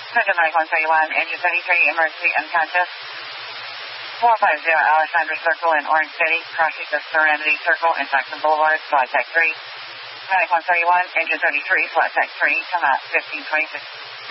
Center 9131, engine 33, emergency unconscious. 450 Alexandra Circle in Orange City, crossing the Serenity Circle in Jackson Boulevard, flight tech 3. 9131, engine 33, flight tech 3, come out 1526.